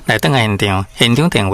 来等下现场电话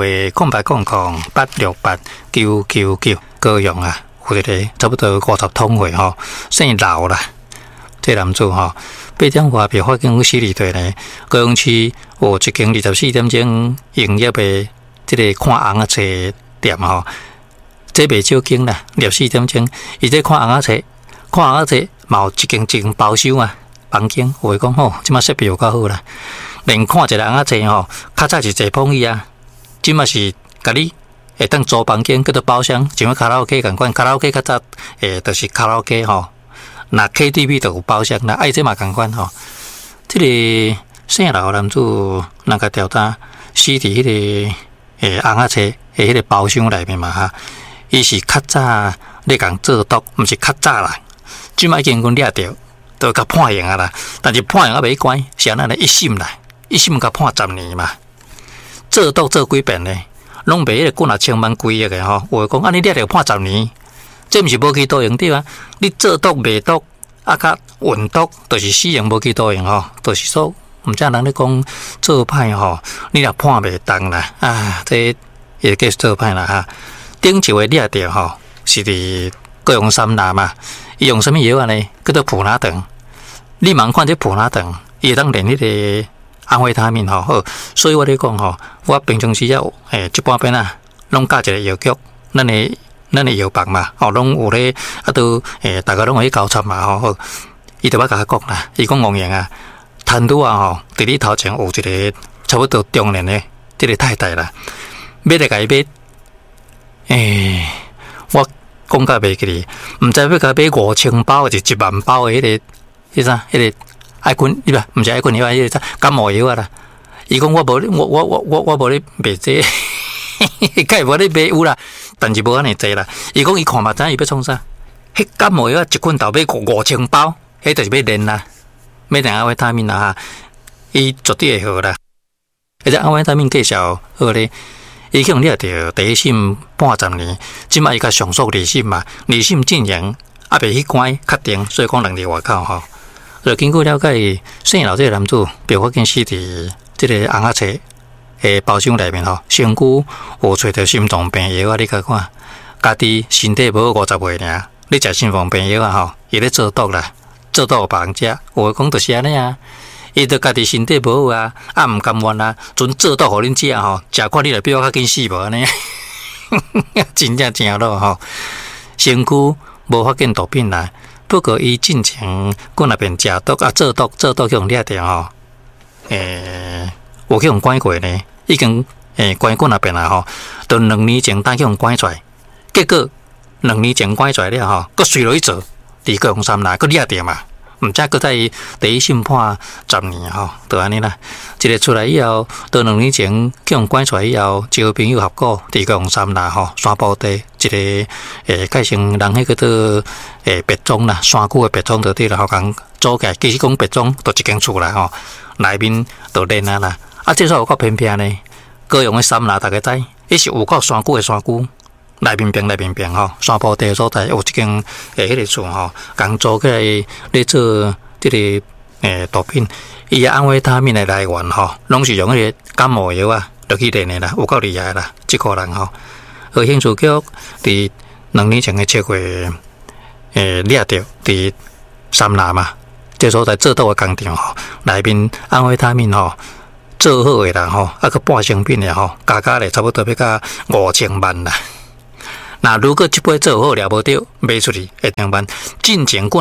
0800-868-999高雄啊，有一个差不多50通岁吼，姓老啦，这男子吼，8点外被发现死伫地呢。高雄市有一间24点钟营业的这个看红仔册店吼，这袂少间啦，24点钟，伊这看红仔册嘛有一间包厢啊，房间有诶讲吼，即马设备有够好啦。连看一个红仔册吼，较早是坐碰椅啊，即马是甲你会当租房间叫做包厢，像卡拉 OK 共款，卡拉 OK 较早就是卡拉 OK 吼，那 KTV 就有包厢啦，爱这嘛共款吼。这个姓老男子那个调查死伫迄个红仔册迄个包厢内面嘛哈，伊是较早咧共做毒，毋是较早啦，即马已经阮掠着，都甲判刑啊啦，但是判刑还袂关，是安尼一审啦。一审甲判10年嘛，做毒做几遍呢？拢袂迄个几啊千万几亿个吼。有讲你掠着判10年，这毋是无期徒刑对啊？你做毒卖毒啊，甲运毒，就是死刑无期徒刑吼，就是说毋知人咧讲做歹吼，你若判袂当啦啊，这也计做歹啦哈。顶一位掠着吼，是伫高雄三立嘛，伊用什么药呢？叫做普拿疼。你茫看这普拿疼，伊会当练迄个。安慰他命吼，所以我咧讲吼，我平常时要一般边啊，拢教一个药局，咱的药房嘛，吼，拢有咧啊都大家拢有去交叉嘛吼，伊就要甲我讲啦，伊讲王爷啊，摊拄啊吼，伫你头前有一个差不多中年的这个太太啦，要来甲伊买，我讲甲袂记哩，毋知要甲买5000包还是1万包的迄个。爱困，你吧？毋是爱困，因为感冒药啊啦。伊讲我无咧卖这，该无咧卖有啦，但是无安尼济啦。伊讲伊看嘛，知伊要创啥？迄感冒药一捆头买5000包，迄就是要练啦，要练安慰他命啦哈。伊绝对会好啦。而且安慰他命介绍好咧，伊去用掠着第一审判10年，即摆伊甲上诉2审嘛，2审进行啊袂去关确定，所以讲人伫外口吼。就经过了解，姓老这个男子被发现死伫这个红仔册包厢内面吼，身躯有揣着心脏病药啊！你看看，家己身体无50岁尔，你食心脏病药啊吼，伊咧做毒啦，做毒有别人食，有讲就是安尼啊。伊着家己身体无好啊，啊毋甘愿啊，准做毒互恁食吼，食看你来比我较紧死无安尼，真正正咯吼，身躯无发现毒品啦。不过，伊进前过那边食毒啊，做毒去用掠着吼，有去用关过呢，已经关过那边啦吼，都2年前当去用关出来，结果2年前关出来了吼，佮随落去做，伫高雄三啦，佮掠着嘛，毋知佮在第一审判10年吼，就安尼啦。一个出来以后，到2年前去用关出来以后，交朋友合股伫高雄三啦吼，山坡地一个改成人迄个做别庄啦，山区的别庄就对啦，互共租起来，其实讲别庄就一间厝啦吼，内面就练啊啦，啊，这所有够偏僻呢，高雄的三啦，大家知，伊是有够山区的山区。内面边吼，山坡地所在有一间迄个厝吼，共租起来咧做这个毒品，伊安慰他命的来源吼，拢是用迄个感冒药啊，落去练的啦，有够厉害啦，这个人吼，而刑事局伫2年前的7月掠着伫三立嘛，这所在做毒的工厂吼，内面安慰他命吼。做好的啦吼，啊个半成品的吼，加咧差不多要到5000万啦。那如果这杯做好了无对，卖出去100万，进前过